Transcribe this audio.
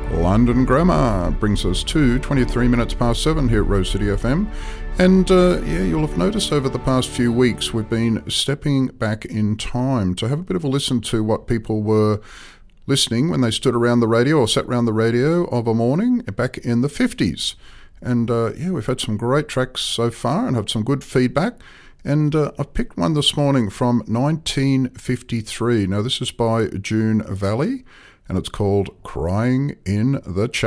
London Grammar brings us to 23 minutes past 7 here at Rose City FM. And you'll have noticed over the past few weeks we've been stepping back in time to have a bit of a listen to what people were listening when they stood around the radio or sat around the radio of a morning back in the 50s. And we've had some great tracks so far and had some good feedback. And I've picked one this morning from 1953. Now, this is by June Valley, and it's called Crying in the Chapel.